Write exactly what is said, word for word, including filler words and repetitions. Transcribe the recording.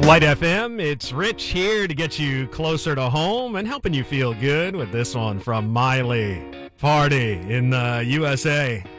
Light F M, it's Rich here to get you closer to home and helping you feel good with this one from Miley. Party in the U S A.